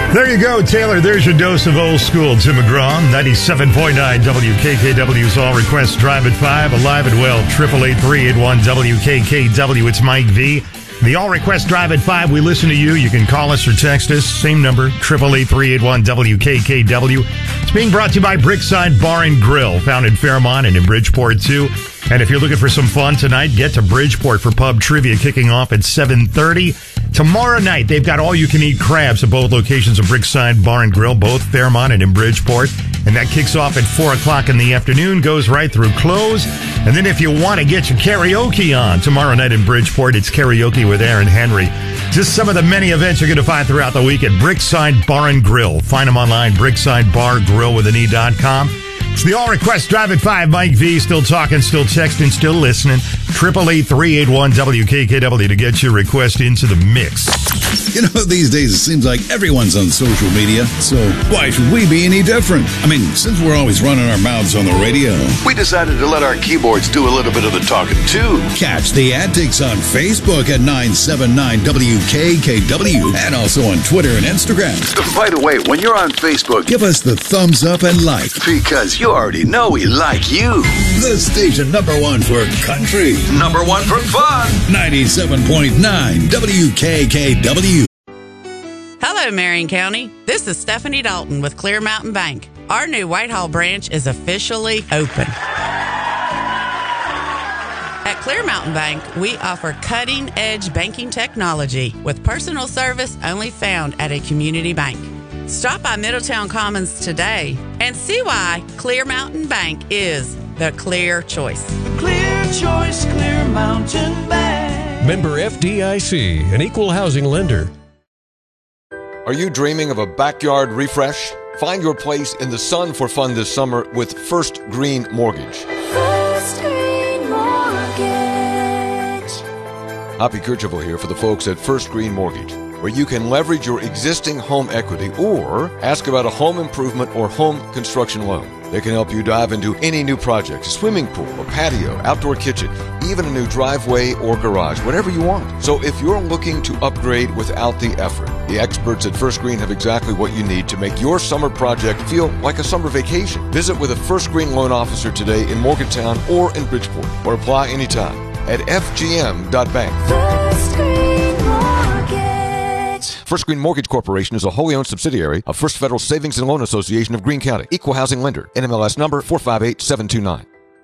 There you go, Taylor. There's your dose of old school. Tim McGraw, 97.9 WKKW's All Requests Drive at 5. Alive and well, 888-381-WKKW. It's Mike V. The All Requests Drive at 5. We listen to you. You can call us or text us. Same number, 888-381-WKKW. It's being brought to you by Brickside Bar and Grill, found in Fairmont and in Bridgeport, too. And if you're looking for some fun tonight, get to Bridgeport for pub trivia kicking off at 7:30. Tomorrow night, they've got all-you-can-eat crabs at both locations of Brickside Bar and Grill, both Fairmont and in Bridgeport. And that kicks off at 4 o'clock in the afternoon, goes right through close. And then if you want to get your karaoke on, tomorrow night in Bridgeport, it's karaoke with Aaron Henry. Just some of the many events you're going to find throughout the week at Brickside Bar and Grill. Find them online, bricksidebargrillwithane.com. It's the All Request Drive at 5. Mike V. Still talking, still texting, still listening. 888-381-WKKW to get your request into the mix. You know, these days it seems like everyone's on social media, so why should we be any different? I mean, since we're always running our mouths on the radio, we decided to let our keyboards do a little bit of the talking, too. Catch the antics on Facebook at 979WKKW and also on Twitter and Instagram. By the way, when you're on Facebook, give us the thumbs up and like. Because you already know we like you. The station #1 for country. #1 for fun. 97.9 WKKW. Hello, Marion County. This is Stephanie Dalton with Clear Mountain Bank. Our new Whitehall branch is officially open. At Clear Mountain Bank, we offer cutting-edge banking technology with personal service only found at a community bank. Stop by Middletown Commons today and see why Clear Mountain Bank is the clear choice. Clear choice, Clear Mountain Bank. Member FDIC, an equal housing lender. Are you dreaming of a backyard refresh? Find your place in the sun for fun this summer with First Green Mortgage. First Green Mortgage. Hoppy Kercheval here for the folks at First Green Mortgage, where you can leverage your existing home equity or ask about a home improvement or home construction loan. They can help you dive into any new project, a swimming pool, a patio, outdoor kitchen, even a new driveway or garage, whatever you want. So if you're looking to upgrade without the effort, the experts at First Green have exactly what you need to make your summer project feel like a summer vacation. Visit with a First Green loan officer today in Morgantown or in Bridgeport, or apply anytime at fgm.bank. First Green Mortgage. First Green Mortgage Corporation is a wholly owned subsidiary of First Federal Savings and Loan Association of Greene County. Equal housing lender. NMLS number 458729.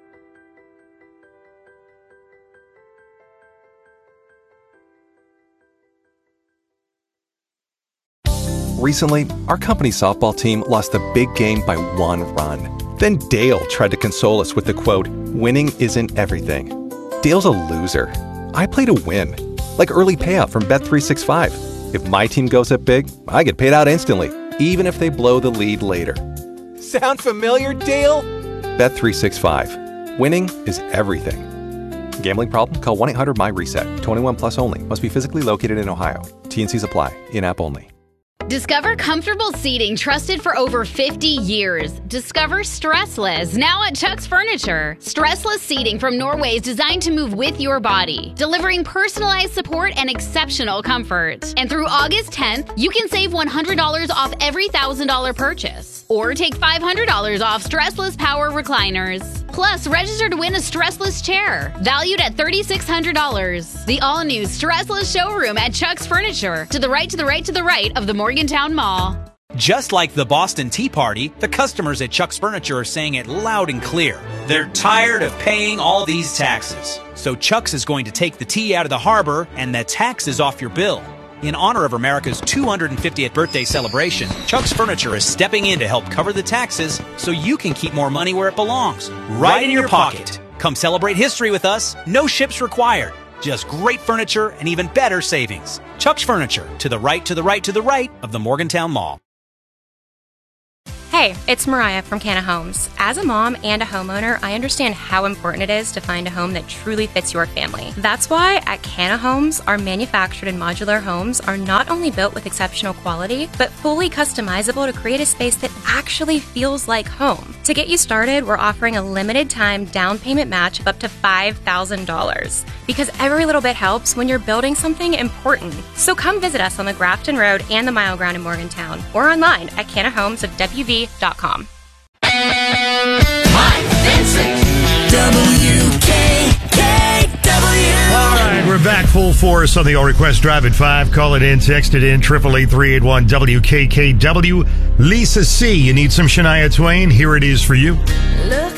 Recently, our company's softball team lost a big game by 1 run. Then Dale tried to console us with the quote, "Winning isn't everything." Dale's a loser. I play to win. Like early payout from Bet365. If my team goes up big, I get paid out instantly, even if they blow the lead later. Sound familiar, Dale? Bet365. Winning is everything. Gambling problem? Call 1-800-MY-RESET. 21 plus only. Must be physically located in Ohio. T&Cs apply. In-app only. Discover comfortable seating trusted for over 50 years. Discover Stressless, now at Chuck's Furniture. Stressless seating from Norway is designed to move with your body, delivering personalized support and exceptional comfort. And through August 10th, you can save $100 off every $1,000 purchase. Or take $500 off Stressless Power Recliners. Plus, register to win a Stressless chair, valued at $3,600. The all-new Stressless showroom at Chuck's Furniture, to the right, to the right, to the right of the Morgantown Mall. Just like the Boston Tea Party, the customers at Chuck's Furniture are saying it loud and clear. They're tired of paying all these taxes. So Chuck's is going to take the tea out of the harbor and the taxes off your bill. In honor of America's 250th birthday celebration, Chuck's Furniture is stepping in to help cover the taxes so you can keep more money where it belongs, right in your pocket. Come celebrate history with us. No ships required. Just great furniture and even better savings. Chuck's Furniture, to the right, to the right, to the right of the Morgantown Mall. Hey, it's Mariah from Canna Homes. As a mom and a homeowner, I understand how important it is to find a home that truly fits your family. That's why at Canna Homes, our manufactured and modular homes are not only built with exceptional quality, but fully customizable to create a space that actually feels like home. To get you started, we're offering a limited time down payment match of up to $5,000. Because every little bit helps when you're building something important. So come visit us on the Grafton Road and the Mile Ground in Morgantown, or online at cannahomesofwv.com. Mike Vincent, WKKW. All right, we're back full force on the All Request Drive at 5. Call it in, text it in, 888-381-WKKW. Lisa C., you need some Shania Twain? Here it is for you. Look